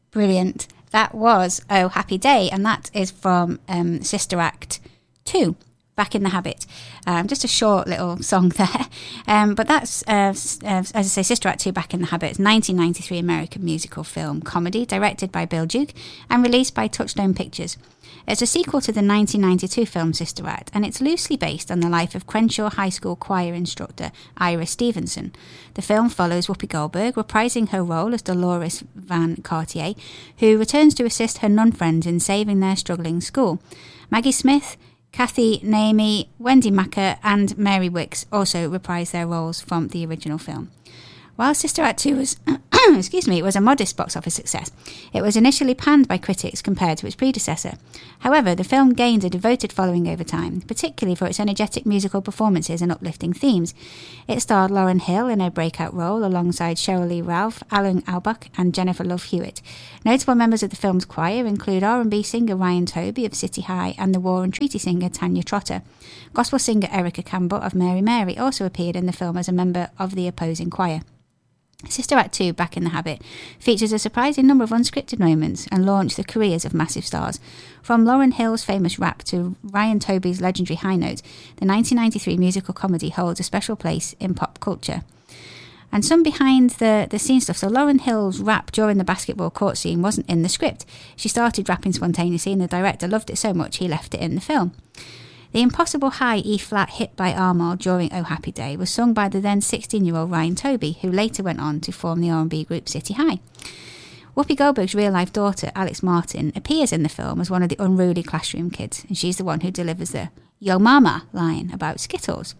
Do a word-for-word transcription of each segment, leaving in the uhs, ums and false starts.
Brilliant. That was Oh Happy Day, and that is from um, Sister Act two, Back in the Habit. Um, just a short little song there. Um, but that's, uh, uh, as I say, Sister Act two, Back in the Habit, nineteen ninety-three American musical film comedy directed by Bill Duke and released by Touchstone Pictures. It's a sequel to the nineteen ninety-two film Sister Act, and it's loosely based on the life of Crenshaw High School choir instructor Ira Stevenson. The film follows Whoopi Goldberg reprising her role as Dolores Van Cartier, who returns to assist her nun friends in saving their struggling school. Maggie Smith, Kathy Naomi, Wendy Macker and Mary Wicks also reprise their roles from the original film. While Sister Act two was, excuse me, was a modest box office success, it was initially panned by critics compared to its predecessor. However, the film gained a devoted following over time, particularly for its energetic musical performances and uplifting themes. It starred Lauryn Hill in a breakout role alongside Cheryl Lee Ralph, Alan Auerbach and Jennifer Love Hewitt. Notable members of the film's choir include R and B singer Ryan Toby of City High and the War and Treaty singer Tanya Trotter. Gospel singer Erica Campbell of Mary Mary also appeared in the film as a member of the opposing choir. Sister Act two, Back in the Habit, features a surprising number of unscripted moments and launched the careers of massive stars. From Lauryn Hill's famous rap to Ryan Toby's legendary high note, the nineteen ninety-three musical comedy holds a special place in pop culture. And some behind the, the scene stuff. So Lauryn Hill's rap during the basketball court scene wasn't in the script. She started rapping spontaneously and the director loved it so much he left it in the film. The impossible high E-flat hit by Armand during Oh Happy Day was sung by the then sixteen-year-old Ryan Toby, who later went on to form the R and B group City High. Whoopi Goldberg's real-life daughter, Alex Martin, appears in the film as one of the unruly classroom kids, and she's the one who delivers the "Yo Mama" line about Skittles.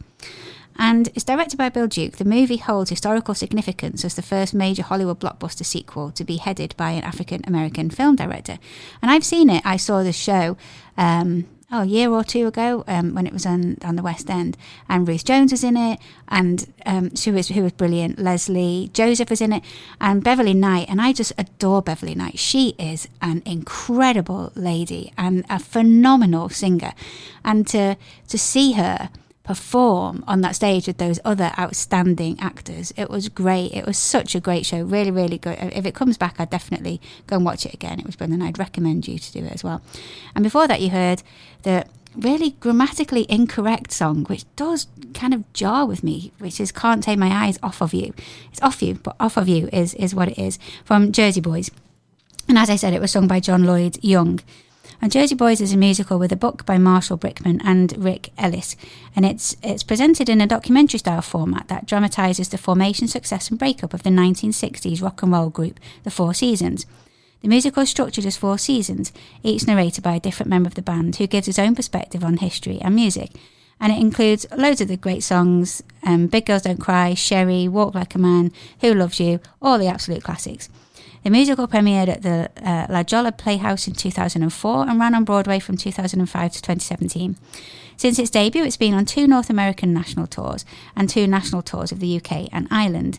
And it's directed by Bill Duke. The movie holds historical significance as the first major Hollywood blockbuster sequel to be headed by an African-American film director. And I've seen it. I saw the show... Um, Oh, a year or two ago, um, when it was on, on the West End, and Ruth Jones was in it, and um, she was who was brilliant. Leslie Joseph was in it, and Beverly Knight, and I just adore Beverly Knight. She is an incredible lady and a phenomenal singer, and to to see her perform on that stage with those other outstanding actors, it was great. It was such a great show, really, really good. If it comes back, I'd definitely go and watch it again. It was brilliant. I'd recommend you to do it as well. And before that, you heard the really grammatically incorrect song, which does kind of jar with me, which is Can't Take My Eyes Off of You. It's off you, but off of you is, is what it is, from Jersey Boys. And as I said, it was sung by John Lloyd Young. And Jersey Boys is a musical with a book by Marshall Brickman and Rick Ellis, and it's it's presented in a documentary-style format that dramatises the formation, success and breakup of the nineteen sixties rock and roll group, The Four Seasons. The musical is structured as four seasons, each narrated by a different member of the band who gives his own perspective on history and music. And it includes loads of the great songs, um, Big Girls Don't Cry, Sherry, Walk Like a Man, Who Loves You, all the absolute classics. The musical premiered at the uh, La Jolla Playhouse in two thousand four and ran on Broadway from two thousand five to twenty seventeen. Since its debut, it's been on two North American national tours and two national tours of the U K and Ireland.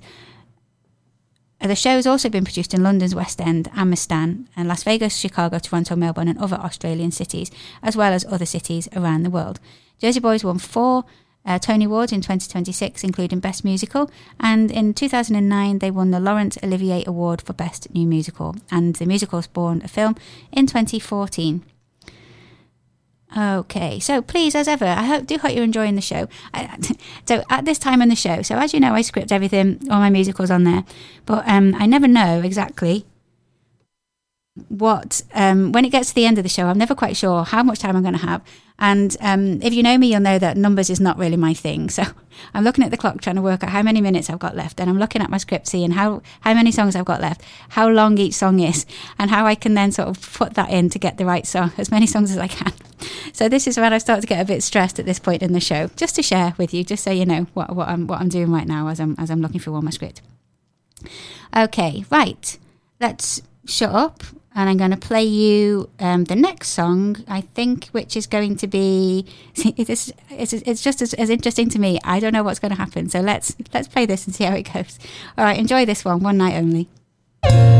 The show has also been produced in London's West End, Amistan, and Las Vegas, Chicago, Toronto, Melbourne and other Australian cities, as well as other cities around the world. Jersey Boys won four Uh, Tony Awards in twenty twenty-six, including Best Musical, and in two thousand nine they won the Laurence Olivier Award for Best New Musical, and the musical spawned a film in twenty fourteen. Okay, so please, as ever, I hope do hope you're enjoying the show. I, so at this time in the show, so as you know, I script everything, all my musicals on there, but um, I never know exactly what um when it gets to the end of the show. I'm never quite sure how much time I'm going to have, and um if you know me, you'll know that numbers is not really my thing, so I'm looking at the clock trying to work out how many minutes I've got left, and I'm looking at my script seeing how how many songs I've got left, how long each song is, and how I can then sort of put that in to get the right song, as many songs as I can. So this is when I start to get a bit stressed at this point in the show, just to share with you, just so you know what what I'm what I'm doing right now as I'm as I'm looking through all my script. Okay, right, let's shut up. And I'm going to play you um, the next song, I think, which is going to be... It's, it's, it's just as, as interesting to me. I don't know what's going to happen. So let's let's play this and see how it goes. All right, enjoy this one. One night only.